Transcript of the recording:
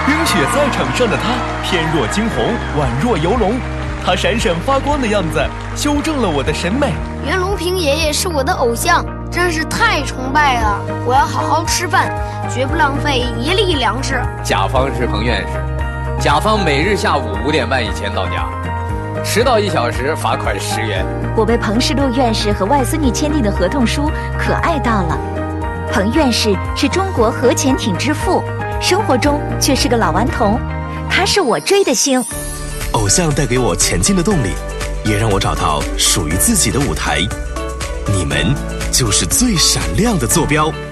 冰雪赛场上的他，翩若惊鸿，宛若游龙。他闪闪发光的样子，修正了我的审美。 袁隆平爷爷是我的偶像，真是太崇拜了。我要好好吃饭，绝不浪费一粒粮食。 甲方是彭院士，甲方每日下午5点半以前到家，迟到1小时罚款10元。 我被彭世禄院士和外孙女签订的合同书可爱到了。彭院士是中国核潜艇之父，生活中却是个老顽童，他是我追的星。 偶像带给我前进的动力，也让我找到属于自己的舞台。你们就是最闪亮的坐标。